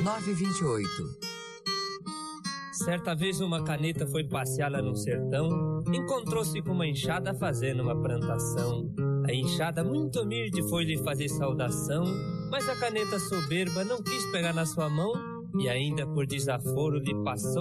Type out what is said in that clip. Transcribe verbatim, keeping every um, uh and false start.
nove dois oito. Certa vez uma caneta foi passear lá no sertão, encontrou-se com uma enxada fazendo uma plantação. A enxada muito humilde foi lhe fazer saudação, mas a caneta soberba não quis pegar na sua mão e ainda por desaforo lhe passou